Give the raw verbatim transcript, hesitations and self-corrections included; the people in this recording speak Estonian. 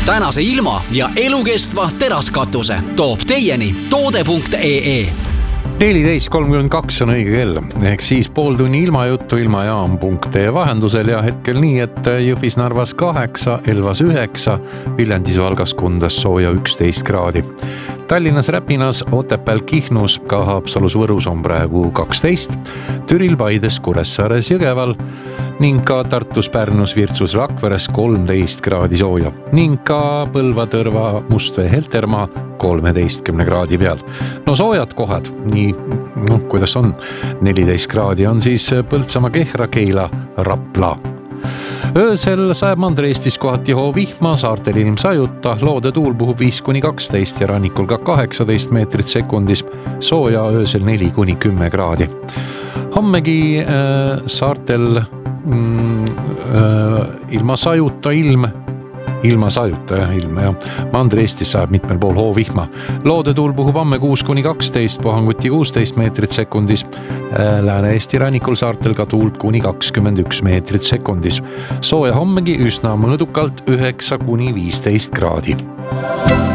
tänase ilma ja elukestva teraskatuse toob teieni toode punkt ee. neliteist kolmkümmend kaks on õige kell, ehk siis pool tunni ilmajuttu ilmajaam punkt ee vahendusel ja hetkel nii, et Jõhvis Narvas kaheksa, Elvas üheksa, Viljandis Valgas Kundas sooja üksteist kraadi. Tallinnas Räpinas, Otepääl Kihnus, ka Haapsalus Võrus on praegu kaksteist, Türil Paides, Kuressaares Jõgeval ning ka Tartus, Pärnus, Virtsus, Rakveres kolmteist kraadi sooja ning ka Põlva, Tõrva, Mustvee, Heltermaa kolmeteistkümne kraadi peal. No soojad kohad, nii no, kuidas on, neliteist kraadi on siis Põltsamaa, Kehra, Keila, Rapla. Öösel sajab Mandri-Eestis kohati hoovihma, saartel inimsajuta, loode tuul puhub viis kuni kaksteist ja rannikul ka kaheksateist meetrit sekundis, sooja öösel neli kuni kümme kraadi. Hommegi äh, saartel mm, äh, ilma sajuta ilm, ilma sajuta jah, ilm ja Mandri-Eestis sajab mitmel pool hoovihma. Loode tuul puhub homme kuus kuni kaksteist, Puhanguti kuusteist meetrit sekundis, Lääne-Eesti rannikul saartel ka tuult kuni kakskümmend üks meetrit sekundis. Sooja hommegi üsna mõõdukalt üheksa kuni viisteist kraadi.